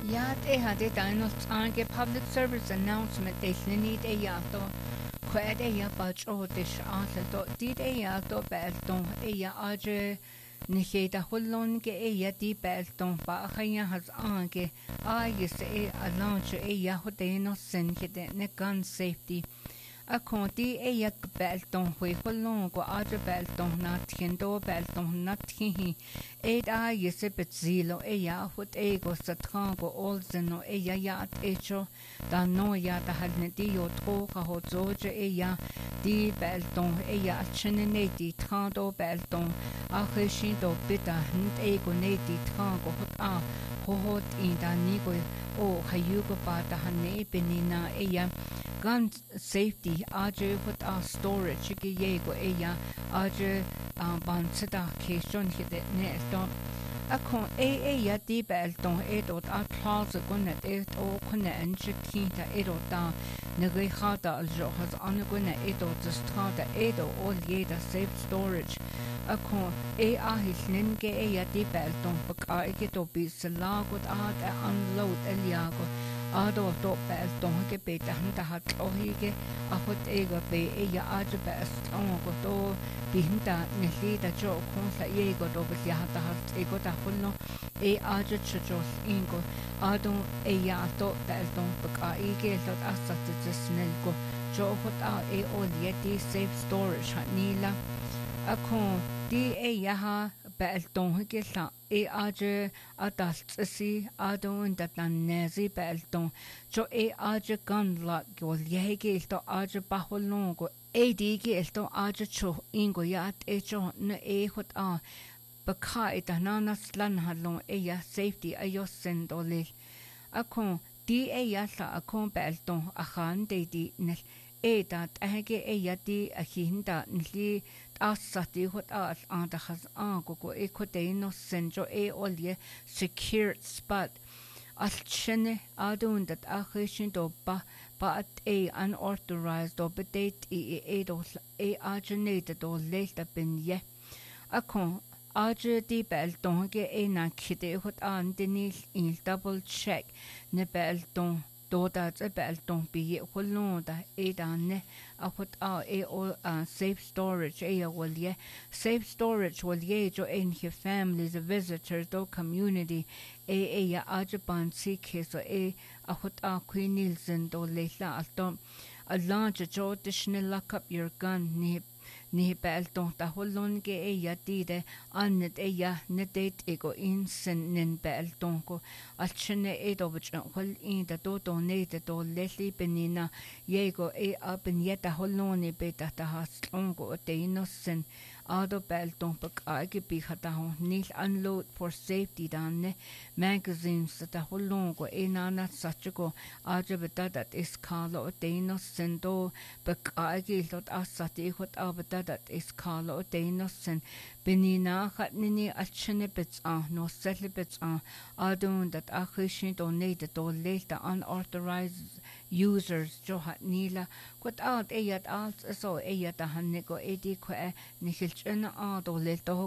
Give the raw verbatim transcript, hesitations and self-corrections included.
Ja, det har det der noget anke public service announcement det snit er ja to hvad det ja bare så det altså to det er ja to balton er ja age nije da hullon ke er ja de balton bare kan jeg has anke age se er launch er ja hote no sen ke det ne gun safety akon det er ja balton hui hullon go age balton na tiendo balton na tihi et a yese betzilo e ya hot ego satrango olzeno e ya ya echo da no ya da hadne di yo troka ho zoje e ya di belton e ya chenene di trando belton a kheshin do bita hnt ego ne di trango hot a ho hot in da nigo o hayugo pa da hanne benina e ya gun safety aje hot a storage ge yego e ya aje ban sida kesion hide ne don akon e e ya di belton e dot a closet gunnet e o kunne enche kinta e dot da ne ge khata al jo has an gunnet e dot strada e do all jeda safe storage akon e a hisnen ge e ya di belton baka e ge do bi salagot a da unload eliago ado do belton ge be da handa hat ohige a hot e go be e ya a de best on go do bihinda neli da jo kon sa ye go do bes ya ta hat e go da hulno e aje chujos ingo ado e ya to belton baka e ge lo asat de snel go jo hot a e all yeti safe storage hat nila akon di e ya ha belton ge sa e aje adalt si ado und da nezi belton jo e aje gan la go ye ge to aje bahulno go e di ge to aje cho ingo ya e cho ne e hot a bakai da nana slan halon e ya safety ayo sendo le akon di e ya sa akon belton a khan de di ne e da tahge e ya di a hinda nli asati hot as anda has an go go e kote no senjo e olje secure spot as chene adun dat a khishin do ba ba e unauthorized do bedate e e do e agenate do leta bin ye akon age di belton ge e na kide hot an denil in double check ne belton do da ze belton bi holno da e da ne a hot a e o safe storage e wol ye safe storage wol ye jo in your families a visitors do community e e ya ajaban si so e a hot a queen nielsen do leila alto a launch jo additional lock up your gun ni ni belton da holon ge e ya tide annet e ya netet ego insen nen belton ko alchne e do bich hol in da do do ne de do leli benina yego e up in yeta holon e beta da has ongo de inosen ado belton pak age bi khata ho nil unload for safety danne magazines da holon go e nana sachugo aje beta dat is kalo de inosen do pak age lot asati hot abata that is kalo de inosen benina khatnini alchne bits a no celibits a adun that akhishin do ne de do leta unauthorized users jo hat nila quat out e yat alt so e yat hanne go edi ko e nikhilchna a do le to